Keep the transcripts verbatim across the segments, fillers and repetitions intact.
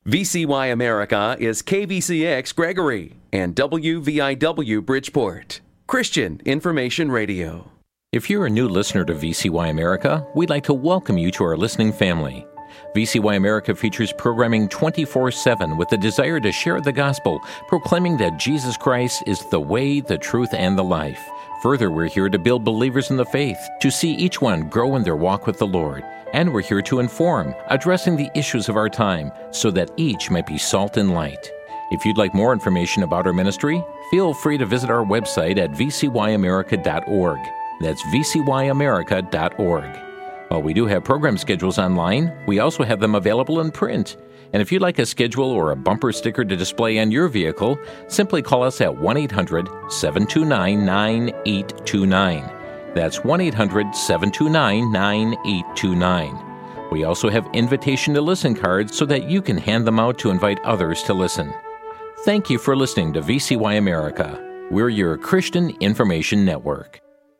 V C Y America is K V C X Gregory and W V I W Bridgeport, Christian Information Radio. If you're a new listener to V C Y America, we'd like to welcome you to our listening family. V C Y America features programming twenty-four seven with the desire to share the gospel, proclaiming that Jesus Christ is the way, the truth, and the life. Further, we're here to build believers in the faith, to see each one grow in their walk with the Lord. And we're here to inform, addressing the issues of our time, so that each might be salt and light. If you'd like more information about our ministry, feel free to visit our website at v c y america dot org. That's v c y america dot org. While we do have program schedules online, we also have them available in print. And if you'd like a schedule or a bumper sticker to display on your vehicle, simply call us at one eight hundred seven two nine nine eight two nine. That's one eight hundred seven two nine nine eight two nine. We also have invitation to listen cards so that you can hand them out to invite others to listen. Thank you for listening to V C Y America. We're your Christian Information Network.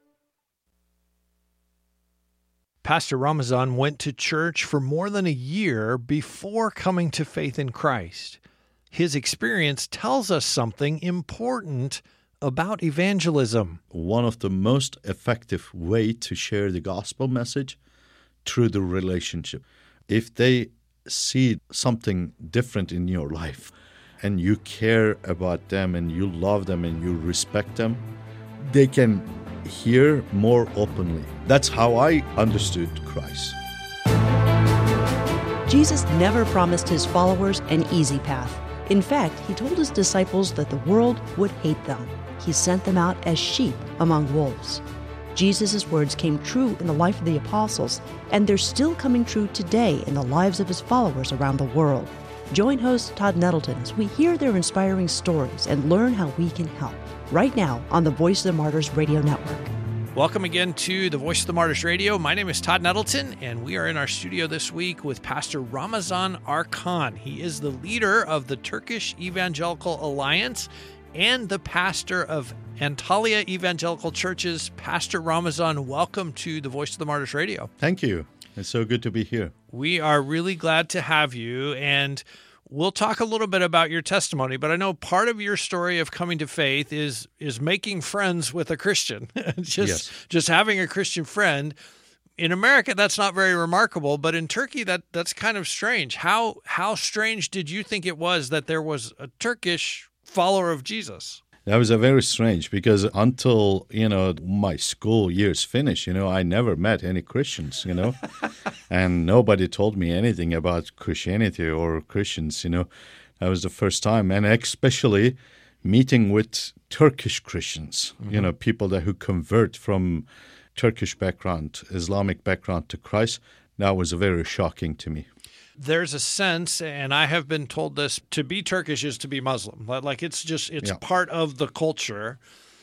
Pastor Ramazan went to church for more than a year before coming to faith in Christ. His experience tells us something important about evangelism. One of the most effective way to share the gospel message through the relationship. If they see something different in your life and you care about them and you love them and you respect them, they can hear more openly. That's how I understood Christ. Jesus never promised his followers an easy path. In fact, he told his disciples that the world would hate them. He sent them out as sheep among wolves. Jesus' words came true in the life of the apostles, and they're still coming true today in the lives of his followers around the world. Join host Todd Nettleton as we hear their inspiring stories and learn how we can help. Right now on the Voice of the Martyrs Radio Network. Welcome again to the Voice of the Martyrs Radio. My name is Todd Nettleton, and we are in our studio this week with Pastor Ramazan Arkan. He is the leader of the Turkish Evangelical Alliance and the pastor of Antalya Evangelical Churches. Pastor Ramazan, welcome to the Voice of the Martyrs Radio. Thank you. It's so good to be here. We are really glad to have you, and we'll talk a little bit about your testimony, but I know part of your story of coming to faith is is making friends with a Christian, just yes. just having a Christian friend. In America, that's not very remarkable, but in Turkey, that that's kind of strange. How how strange did you think it was that there was a Turkish follower of Jesus? That was a very strange because until, you know, my school years finished, you know, I never met any Christians, you know, and nobody told me anything about Christianity or Christians, you know. That was the first time, and especially meeting with Turkish Christians, mm-hmm. you know, people that who convert from Turkish background, Islamic background to Christ. That was very shocking to me. There's a sense, and I have been told this, to be Turkish is to be Muslim. Like it's just, it's yeah. part of the culture.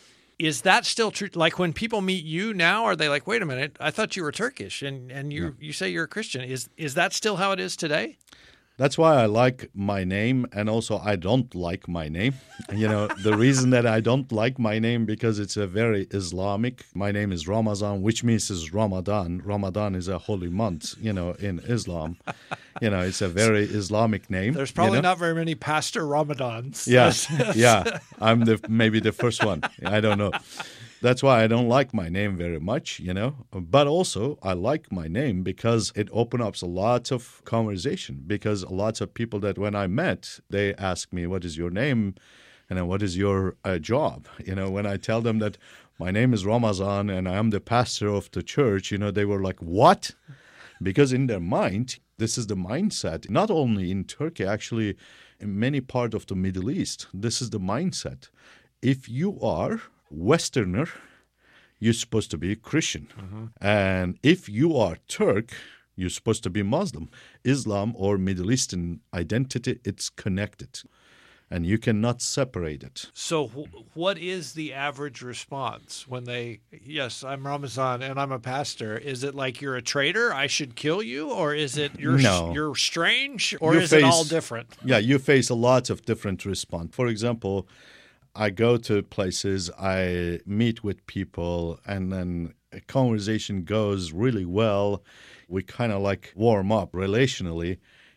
Is that still true? Like when people meet you now, are they like, wait a minute, I thought you were Turkish and, and you, yeah. you say you're a Christian. Is is that still how it is today? That's why I like my name, and also I don't like my name. You know, the reason that I don't like my name because it's a very Islamic. My name is Ramazan, which means is Ramadan. Ramadan is a holy month, you know, in Islam. You know, it's a very Islamic name. There's probably you know? not very many Pastor Ramadans. Yes, yeah. I'm the maybe the first one. I don't know. That's why I don't like my name very much, you know. But also, I like my name because it opens up a lot of conversation. Because lots of people that when I met, they ask me, what is your name? And then what is your uh, job? You know, when I tell them that my name is Ramazan and I am the pastor of the church, you know, they were like, what? Because in their mind, this is the mindset. Not only in Turkey, actually, in many parts of the Middle East, this is the mindset. If you are Westerner, you're supposed to be Christian. Mm-hmm. And if you are Turk, you're supposed to be Muslim. Islam or Middle Eastern identity, it's connected. And you cannot separate it. So wh- what is the average response when they, yes, I'm Ramazan and I'm a pastor. Is it like you're a traitor, I should kill you? Or is it you're, no. you're strange? Or you is face, it all different? Yeah, you face a lot of different response. For example, I go to places, I meet with people, and then a conversation goes really well. We kind of like warm up relationally.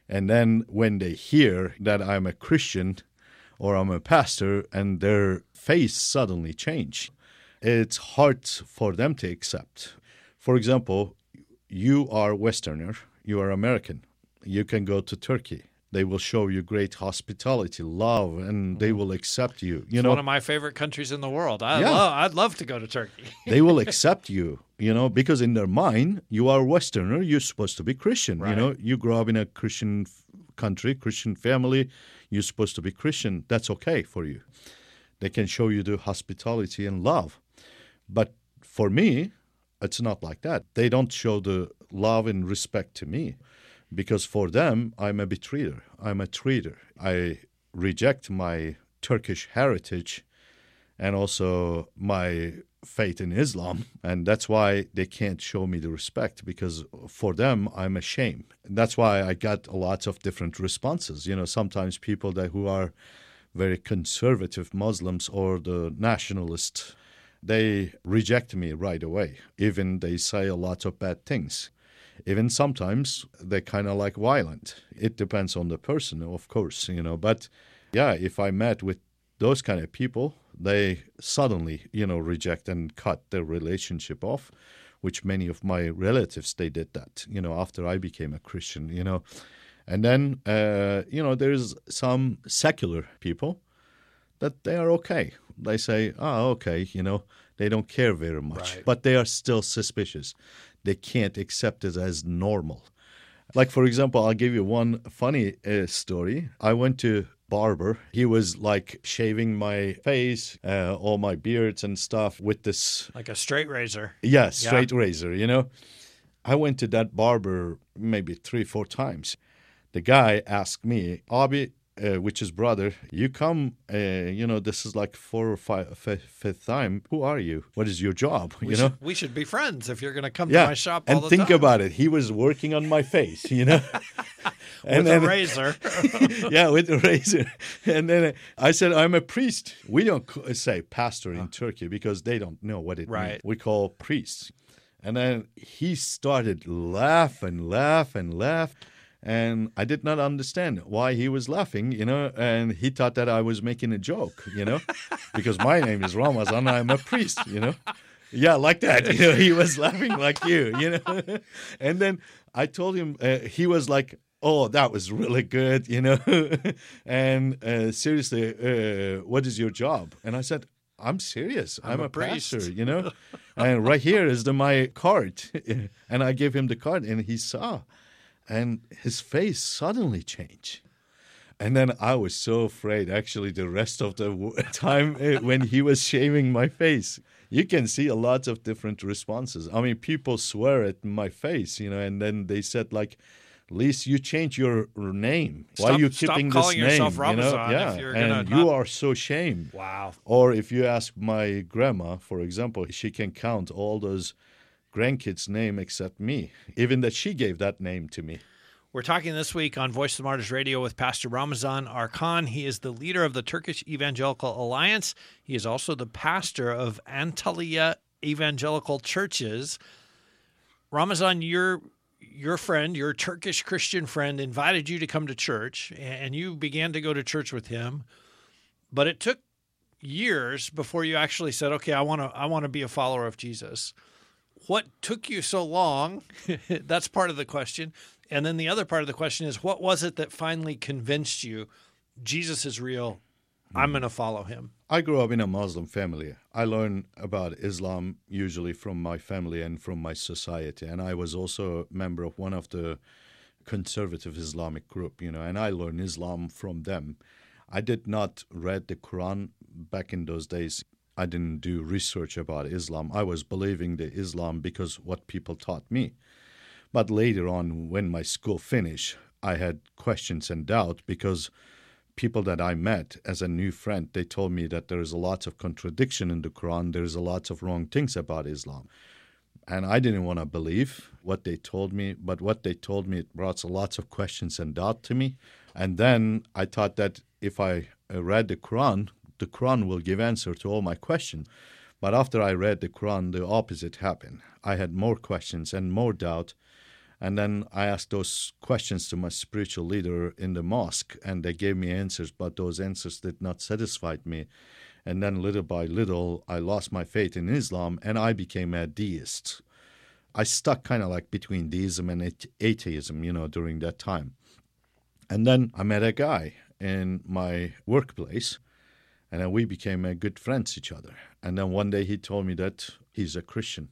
And then when they hear that I'm a Christian or I'm a pastor and their face suddenly change, it's hard for them to accept. For example, you are Westerner, you are American. You can go to Turkey. They will show you great hospitality, love, and they will accept you. You It's know, one of my favorite countries in the world. I Yeah. love, I'd love to go to Turkey. they will accept you, you know, because in their mind, you are Westerner, you're supposed to be Christian. Right. You know, you grow up in a Christian f- country, Christian family, you're supposed to be Christian. That's okay for you. They can show you the hospitality and love. But for me, it's not like that. They don't show the love and respect to me because for them, I'm a betrayer. I'm a traitor. I reject my Turkish heritage and also my faith in Islam. And that's why they can't show me the respect because for them, I'm a shame. And that's why I got a lot of different responses. You know, sometimes people that who are very conservative Muslims or the nationalists, they reject me right away. Even they say a lot of bad things. Even sometimes they kind of like violent. It depends on the person, of course, you know. But yeah, if I met with those kind of people, they suddenly, you know, reject and cut their relationship off, which many of my relatives, they did that, you know, after I became a Christian, you know. And then, uh, you know, there's some secular people that they are okay. They say, oh, okay, you know, they don't care very much, Right. but they are still suspicious. They can't accept it as normal. Like, for example, I'll give you one funny uh, story. I went to barber. He was like shaving my face, uh, all my beards and stuff with this, Like a straight razor. yeah, straight razor, you know. I went to that barber maybe three, four times. The guy asked me, Abi, uh, which is brother, you come, uh, you know, this is like four or five, f- fifth time. Who are you? What is your job? We, you know? should, we should be friends if you're going to come Yeah, to my shop all and the think time. about it. He was working on my face, you know, With a razor. yeah, with a razor. And then I said, I'm a priest. We don't c- say pastor in Turkey because they don't know what it Right. means. We call priests. And then he started laugh and laugh and laugh. And I did not understand why he was laughing, you know, and he thought that I was making a joke, you know, because my name is Ramazan, I'm a priest, you know. Yeah, like that, you know, he was laughing like you, you know. And then I told him, uh, he was like, oh, that was really good, you know. And uh, seriously, uh, what is your job? And I said, I'm serious. I'm, I'm a, a priest." pastor, you know. And right here is the, my card. And I gave him the card and he saw. And his face suddenly changed. And then I was so afraid, actually, the rest of the w- time uh, when he was shaving my face. You can see a lot of different responses. I mean, people swear at my face, you know, and then they said, like, at least you change your name. Why Stop- are you stop keeping calling this name? yourself you know? Ramazan Yeah, if you're gonna and you not- are so ashamed. Wow. Or if you ask my grandma, for example, she can count all those grandkids' name except me, even that she gave that name to me. We're talking this week on Voice of the Martyrs Radio with Pastor Ramazan Arkan. He is the leader of the Turkish Evangelical Alliance. He is also the pastor of Antalya Evangelical Churches. Ramazan, your your friend, your Turkish Christian friend, invited you to come to church, and you began to go to church with him. But it took years before you actually said, "Okay, I want to I want to be a follower of Jesus." What took you so long? That's part of the question. And then the other part of the question is, what was it that finally convinced you Jesus is real? I'm going to follow him. I grew up in a Muslim family. I learned about Islam usually from my family and from my society. And I was also a member of one of the conservative Islamic group, you know, and I learned Islam from them. I did not read the Quran back in those days. I didn't do research about Islam. I was believing the Islam because what people taught me. But later on, when my school finished, I had questions and doubt because people that I met as a new friend, they told me that there is a lot of contradiction in the Quran. There's a lot of wrong things about Islam. And I didn't want to believe what they told me, but what they told me, it brought a lot of questions and doubt to me. And then I thought that if I read the Quran, the Quran will give answer to all my questions. But after I read the Quran, the opposite happened. I had more questions and more doubt. And then I asked those questions to my spiritual leader in the mosque, and they gave me answers, but those answers did not satisfy me. And then little by little, I lost my faith in Islam, and I became a deist. I stuck kind of like between deism and atheism, you know, during that time. And then I met a guy in my workplace, and then we became uh, good friends each other. And then one day he told me that he's a Christian.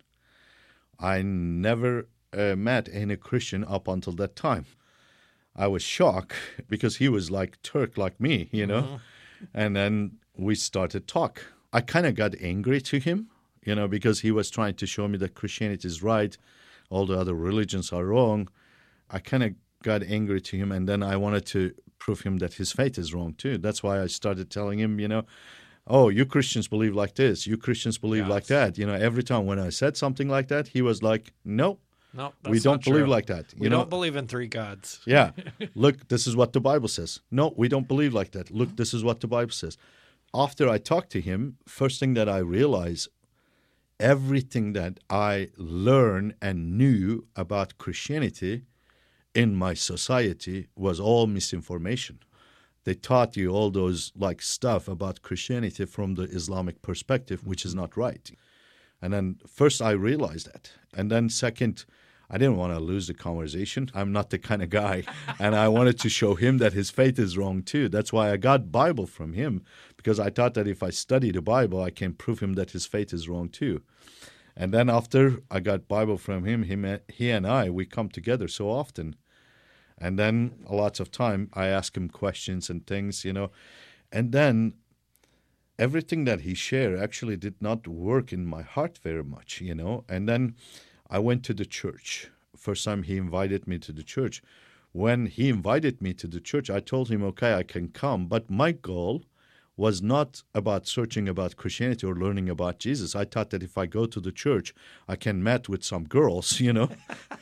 I never uh, met any Christian up until that time. I was shocked because he was like Turk like me, you know. Mm-hmm. And then we started talk. I kind of got angry to him, you know, because he was trying to show me that Christianity is right, all the other religions are wrong. I kind of got angry to him, and then I wanted to prove him that his faith is wrong too. That's why I started telling him, you know, oh, you Christians believe like this, you Christians believe yes. like that. You know, every time when I said something like that, he was like, no, no, we don't believe true. like that. You we know? don't believe in three gods. Yeah. Look, this is what the Bible says. No, we don't believe like that. Look, this is what the Bible says. After I talked to him, first thing that I realized, everything that I learned and knew about Christianity in my society was all misinformation. They taught you all those like stuff about Christianity from the Islamic perspective, which is not right. And then first I realized that. And then second, I didn't want to lose the conversation. I'm not the kind of guy. And I wanted to show him that his faith is wrong too. That's why I got Bible from him, because I thought that if I study the Bible, I can prove him that his faith is wrong too. And then after I got Bible from him, him he and I, we come together so often. And then lots of time I ask him questions and things, you know. And then everything that he shared actually did not work in my heart very much, you know. And then I went to the church. First time he invited me to the church. When he invited me to the church, I told him, okay, I can come. But my goal was not about searching about Christianity or learning about Jesus. I thought that if I go to the church, I can meet with some girls, you know.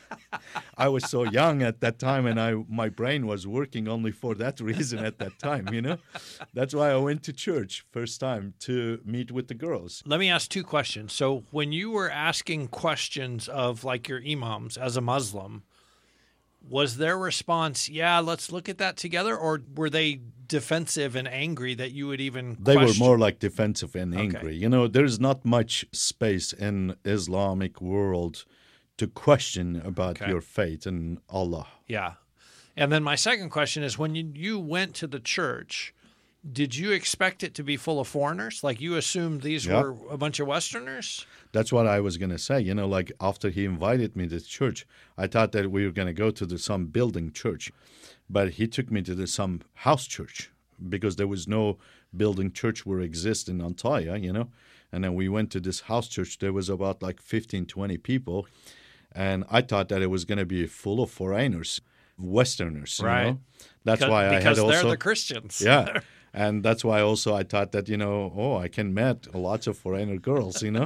I was so young at that time, and I my brain was working only for that reason at that time, you know. That's why I went to church first time, to meet with the girls. Let me ask two questions. So when you were asking questions of like your imams as a Muslim, was their response, yeah, let's look at that together? Or were they defensive and angry that you would even They question? were more like defensive and angry. Okay. You know, there's not much space in Islamic world to question about Okay. your faith and Allah. Yeah. And then my second question is, when you, you went to the church, did you expect it to be full of foreigners? Like you assumed these Yeah. were a bunch of Westerners? That's what I was going to say. You know, like after he invited me to church, I thought that we were going to go to the, some building church. But he took me to the, some house church because there was no building church where exist in Antalya, you know. And then we went to this house church. There was about like fifteen, twenty people. And I thought that it was going to be full of foreigners, Westerners, you Right. know. That's because, why I because had also... they're the Christians. Yeah. And that's why also I thought that, you know, oh, I can meet lots of foreigner girls, you know.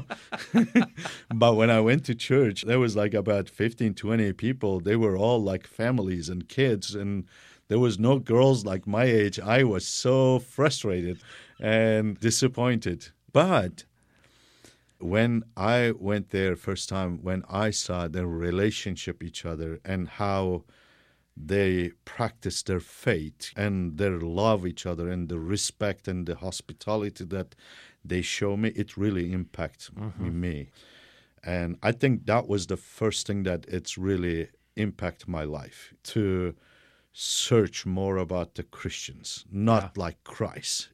But when I went to church, there was like about fifteen, twenty people. They were all like families and kids, and there was no girls like my age. I was so frustrated and disappointed. But when I went there first time, when I saw their relationship each other and how they practice their faith and their love each other and the respect and the hospitality that they show me, it really impacts mm-hmm. me. And I think that was the first thing that it's really impacted my life, to search more about the Christians, not yeah. like Christ.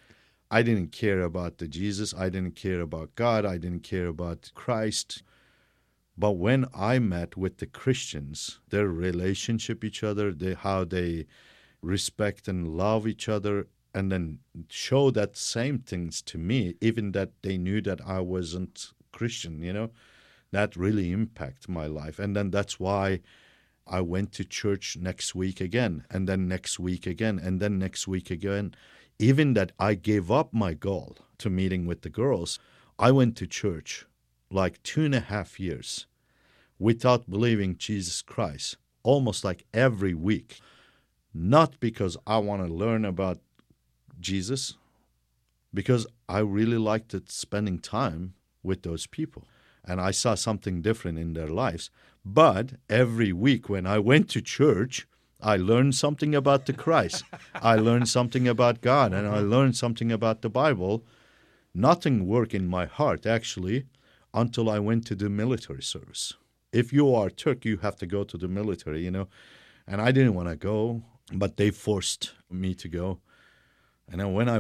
I didn't care about the Jesus. I didn't care about God. I didn't care about Christ. But when I met with the Christians, their relationship each other, they, how they respect and love each other, and then show that same things to me, even that they knew that I wasn't Christian, you know, that really impacted my life. And then that's why I went to church next week again, and then next week again, and then next week again. Even that I gave up my goal to meeting with the girls, I went to church like two and a half years without believing Jesus Christ, almost like every week. Not because I want to learn about Jesus, because I really liked it spending time with those people. And I saw something different in their lives. But every week when I went to church, I learned something about the Christ. I learned something about God, and I learned something about the Bible. Nothing worked in my heart, actually, until I went to the military service. If you are Turk, you have to go to the military, you know. And I didn't want to go, but they forced me to go. And then when I